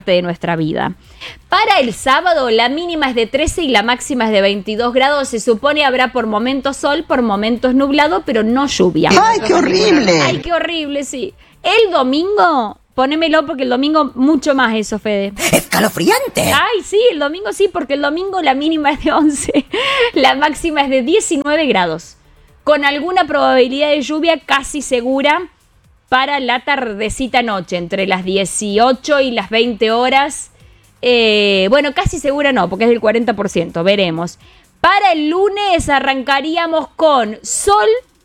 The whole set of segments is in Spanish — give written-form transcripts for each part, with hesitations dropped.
de nuestra vida. Para el sábado la mínima es de 13 y la máxima es de 22 grados. Se supone habrá por momentos sol, por momentos nublado, pero no lluvia. ¡Ay, qué horrible! ¡Ay, qué horrible, sí! El domingo, ponémelo porque el domingo mucho más eso, Fede. ¡Escalofriante! Ay, sí, el domingo sí, porque el domingo la mínima es de 11, la máxima es de 19 grados. Con alguna probabilidad de lluvia casi segura para la tardecita noche, entre las 18 y las 20 horas. Bueno, casi segura no, porque es del 40%, veremos. Para el lunes arrancaríamos con sol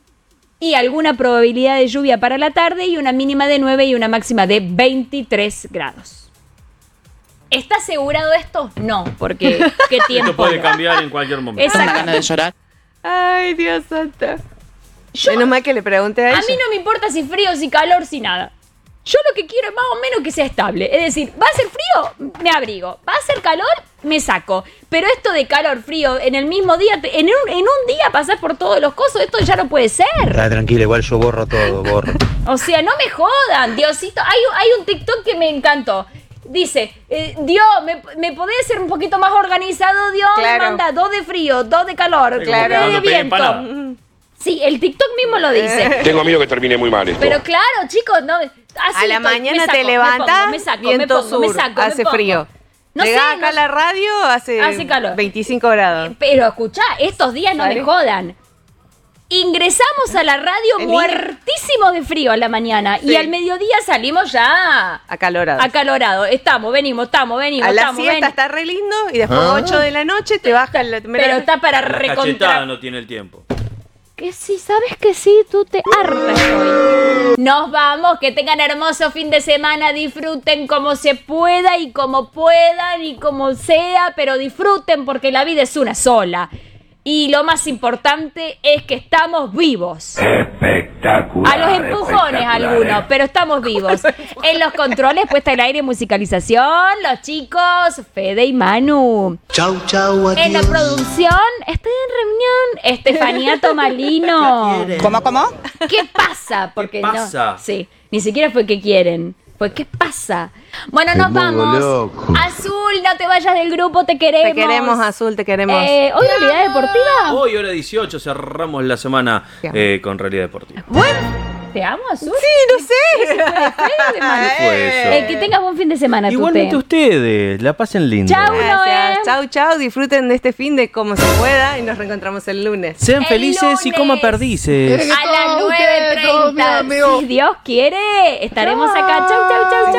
y alguna probabilidad de lluvia para la tarde y una mínima de 9 y una máxima de 23 grados. ¿Está asegurado esto? No, porque ¿qué tiempo? Esto puede cambiar en cualquier momento. Exacto. Una ganas de llorar. Ay, Dios santo. Menos mal que le pregunté a ella. A mí no me importa si frío, si calor, si nada. Yo lo que quiero es más o menos que sea estable. Es decir, ¿va a ser frío? Me abrigo. ¿Va a ser calor? Me saco. Pero esto de calor, frío, en el mismo día, en un día pasás por todos los cosos, esto ya no puede ser. Tranquila, igual yo borro todo, borro. O sea, no me jodan, Diosito. Hay un TikTok que me encantó. Dice, Dios, ¿me podés ser un poquito más organizado, Dios? Claro. Me manda 2 de frío, 2 de calor, Claro. 3 de Cuando pegué viento. empanada. Sí, el TikTok mismo lo dice. Tengo miedo que termine muy mal esto. Pero claro, chicos, no. Así A la estoy, mañana me saco, te levantas, me saco, viento me pongo, sur, hace frío. No Llegás sé, acá a la radio, hace calor. 25 grados. Pero escuchá, estos días no ¿Sale? me jodan. Ingresamos a la radio ¿En muertísimos de frío a la mañana Sí. y al mediodía salimos ya Acalorados. acalorados. Venimos. A la siesta está re lindo y después 8 de la noche te baja la Pero está para La cachetada recontra. no tiene el tiempo. Que sí, sabes que sí, tú te hartas hoy. Nos vamos, que tengan hermoso fin de semana, disfruten como se pueda y como puedan y como sea, pero disfruten porque la vida es una sola. Y lo más importante es que estamos vivos. Espectacular. A los empujones algunos, pero estamos vivos. En los controles, puesta al aire, musicalización, los chicos, Fede y Manu. Chau, chau, adiós. En la producción, estoy en reunión, Estefanía Tomalino. ¿Cómo? ¿Qué pasa? Porque pasa? no. Sí, ni siquiera fue que quieren. Pues, ¿qué pasa? Bueno, Me nos pongo vamos. loco. Azul, no te vayas del grupo, te queremos. Te queremos, Azul, te queremos. ¿Hoy Realidad Deportiva? Hoy, hora 18, cerramos la semana Te amo. con Realidad Deportiva. Bueno, ¿te amo, Azul? Sí, no sé. ¿Eso fue de Fede, Manu? fue eso? Que tengas buen fin de semana, Igualmente Tute. ustedes, la pasen lindo. Chau. Gracias. Noé. Chau, disfruten de este fin de como se pueda y nos reencontramos el lunes. Sean El felices y lunes. coman perdices. A las Todos ustedes, todos mis 9:30, amigos. si Dios quiere, estaremos acá. Chau, chau, chau, chau.